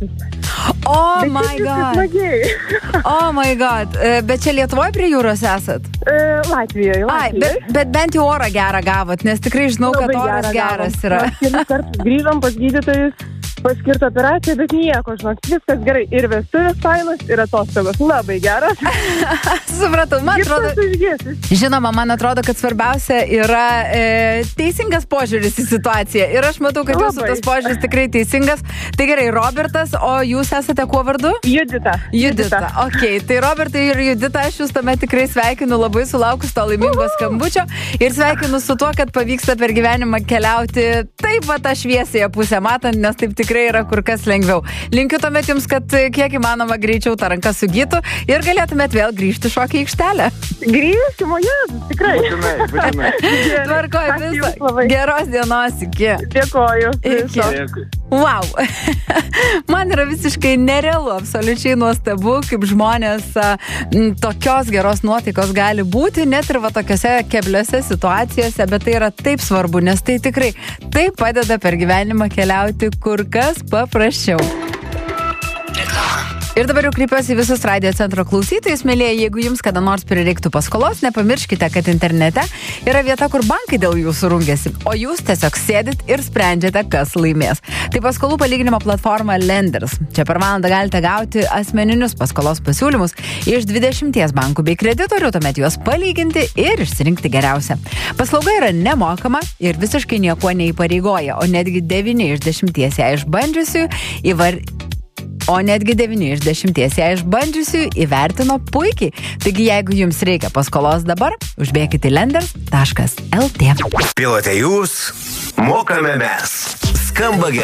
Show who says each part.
Speaker 1: Oh my god. Oh my god. Bet čia Lietuvoje prie jūros esat?
Speaker 2: Latvijoje.
Speaker 1: Bet bent jau orą gerą gavot, nes tikrai žinau, kad oras geras yra.
Speaker 2: Kelius kartus grįžom pas gydytojus, paskirta operacija, bet nieko, žinok, viskas gerai. Ir vestuvės fainos, ir atostogos labai geras.
Speaker 1: Supratau, man atrodo... Žinoma, man atrodo, kad svarbiausia yra teisingas požiūris į situaciją. Ir aš matau, kad jūsų tas požiūris tikrai teisingas. Tai gerai, Robertas, o jūs esate kuo vardu?
Speaker 2: Judita.
Speaker 1: Ok, tai Robertai ir Judita, aš jūs tame tikrai sveikinu, labai sulaukus to laimingo skambučio ir sveikinu su tuo, kad pavyksta per gyvenimą keliauti taip va tą šviesėje pusę matant, nes taip tikrai yra kur kas lengviau. Linkiu tuomet jums, kad kiek įmanoma greičiau ta ranka sugytų ir galėtumėt vėl grįžti šokį aikštelę.
Speaker 2: Grįžti, tikrai.
Speaker 3: Būtinai.
Speaker 1: Tvarkoj, visą. Geros dienos, iki.
Speaker 2: Dėkoju.
Speaker 3: Dėkui.
Speaker 1: Wow. Man yra visiškai nerealu, absoliučiai nuostabu, kaip žmonės tokios geros nuotaikos gali būti, net ir va tokiose kebliose situacijose, bet tai yra taip svarbu, nes tai tikrai taip padeda per gyvenimą keliauti kur kas paprasčiau. Ir dabar jau kreipiuosi visus Radio Centro klausytojus, mielieji, jeigu jums kada nors prireiktų paskolos, nepamirškite, kad internete yra vieta, kur bankai dėl jūsų rungiasi, o jūs tiesiog sėdit ir sprendžiate, kas laimės. Tai paskolų palyginimo platforma Lenders. Čia per valandą galite gauti asmeninius paskolos pasiūlymus iš 20 bankų bei kreditorių, tuomet juos palyginti ir išsirinkti geriausią. Paslauga yra nemokama ir visiškai niekuo neįpareigoja, o netgi 9 iš 10 ją išbandžiusių įvertino puikiai. Taigi, jeigu jums reikia paskolos dabar, užbėkite į lenders.lt.
Speaker 4: Pilote jūs, mokame mes. Skamba gerai.